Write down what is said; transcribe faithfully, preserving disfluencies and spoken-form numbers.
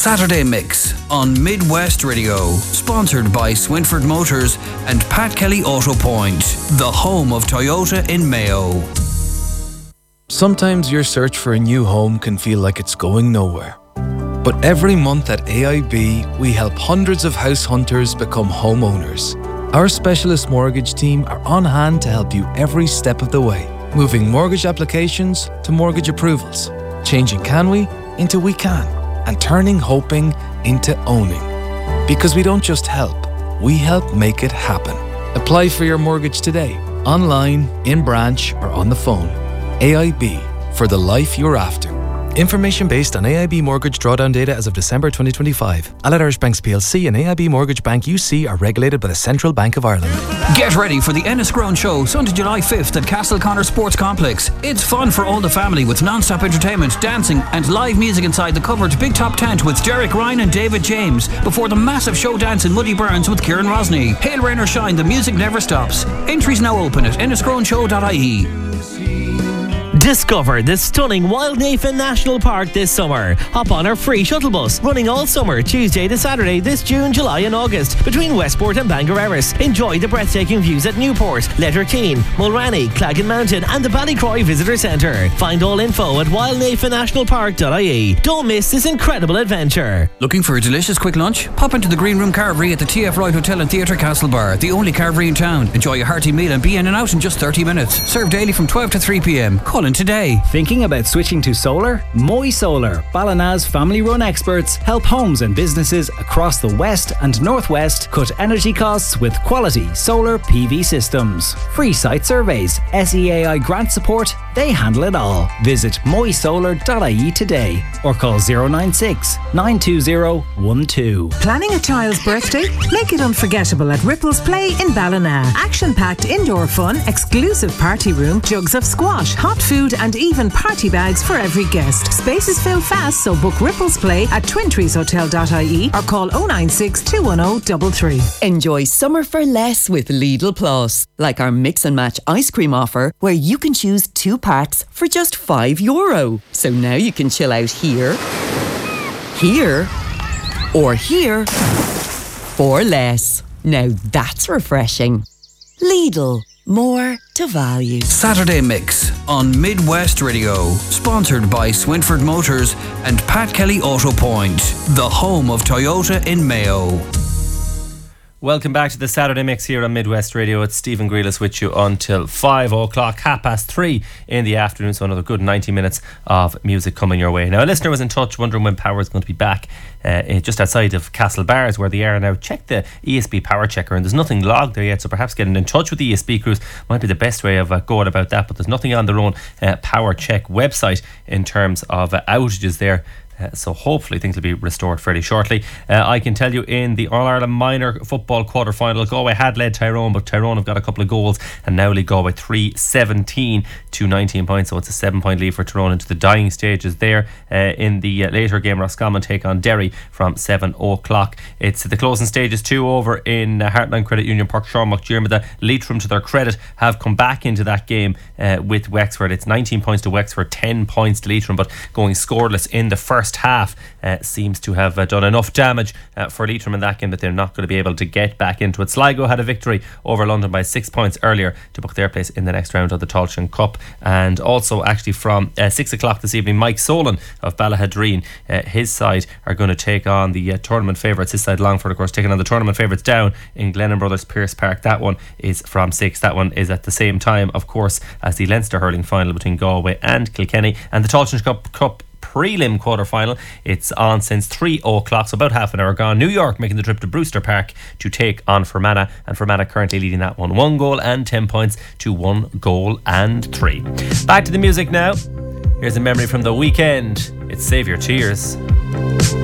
Saturday Mix on Midwest Radio, sponsored by Swinford Motors and Pat Kelly Auto Point, the home of Toyota in Mayo. Sometimes your search for a new home can feel like it's going nowhere. But every month at A I B, we help hundreds of house hunters become homeowners. Our specialist mortgage team are on hand to help you every step of the way, moving mortgage applications to mortgage approvals, changing can we into we can, and turning hoping into owning. Because we don't just help, we help make it happen. Apply for your mortgage today, online, in branch, or on the phone. A I B, for the life you're after. Information based on A I B mortgage drawdown data as of December twenty twenty-five. Allied Irish Banks P L C and A I B Mortgage Bank U C are regulated by the Central Bank of Ireland. Get ready for the Enniscrone Show, Sunday, July fifth at Castle Connor Sports Complex. It's fun for all the family with non-stop entertainment, dancing and live music inside the covered Big Top Tent with Derek Ryan and David James before the massive show dance in Muddy Burns with Kieran Rosny. Hail, rain or shine, the music never stops. Entries now open at enniscrone show dot I E. Discover the stunning Wild Nathan National Park this summer. Hop on our free shuttle bus running all summer, Tuesday to Saturday this June, July and August between Westport and Bangor Erris. Enjoy the breathtaking views at Newport, Letterkeene, Mulranny, Claggan Mountain and the Ballycroy Visitor Centre. Find all info at wild nathan national park dot I E. Don't miss this incredible adventure. Looking for a delicious quick lunch? Pop into the Green Room Carvery at the T F Royal Hotel and Theatre Castlebar, the only carvery in town. Enjoy a hearty meal and be in and out in just thirty minutes. Served daily from twelve to three p.m. Call in today. Thinking about switching to solar? Moy Solar, Ballina's family-run experts, help homes and businesses across the west and northwest cut energy costs with quality solar P V systems. Free site surveys, S E A I grant support, they handle it all. Visit moy solar dot I E today or call zero nine six, nine two zero, one two. Planning a child's birthday? Make it unforgettable at Ripples Play in Ballina. Action-packed indoor fun, exclusive party room, jugs of squash, hot food and even party bags for every guest. Spaces fill fast, so book Ripples Play at twin trees hotel dot I E or call oh nine six, two one oh, three three. Enjoy summer for less with Lidl Plus. Like our mix and match ice cream offer where you can choose two packs for just five euro. So now you can chill out here, here, or here for less. Now that's refreshing. Lidl, more to value. Saturday Mix on Midwest Radio, sponsored by Swinford Motors and Pat Kelly Auto Point, the home of Toyota in Mayo. Welcome back to the Saturday Mix here on Midwest Radio. It's Stephen Grealis with you until five o'clock, half past three in the afternoon. So another good ninety minutes of music coming your way. Now, a listener was in touch wondering when Power is going to be back uh, just outside of Castlebars, where they are now. Check the E S B Power Checker, and there's nothing logged there yet. So perhaps getting in touch with the E S B crews might be the best way of uh, going about that. But there's nothing on their own uh, Power Check website in terms of uh, outages there. Uh, so hopefully things will be restored fairly shortly. Uh, I can tell you in the All-Ireland Minor Football quarter-final, Galway had led Tyrone, but Tyrone have got a couple of goals and now lead Galway three seventeen to nineteen points, so it's a seven point lead for Tyrone into the dying stages there. Uh, in the uh, later game, Roscommon take on Derry from seven o'clock. It's the closing stages two over in uh, Heartland Credit Union Park. Sean McDermott, Leitrim to their credit, have come back into that game uh, with Wexford. It's nineteen points to Wexford, ten points to Leitrim, but going scoreless in the first half uh, seems to have uh, done enough damage uh, for Leitrim in that game that they're not going to be able to get back into it. Sligo had a victory over London by six points earlier to book their place in the next round of the Tailteann Cup. And also actually from uh, six o'clock this evening, Mike Solan of Ballahadreen, uh, his side are going to take on the uh, tournament favourites. His side, Longford, of course, taking on the tournament favourites down in Glennon Brothers Pierce Park. That one is from six. That one is at the same time, of course, as the Leinster hurling final between Galway and Kilkenny. And the Tailteann Cup, Cup prelim quarter-final, it's on since three o'clock, so about half an hour gone. New York making the trip to Brewster Park to take on Fermanagh, and Fermanagh currently leading that one one goal and ten points to one goal and three. Back to the music now. Here's a memory from the weekend. It's Save Your Tears.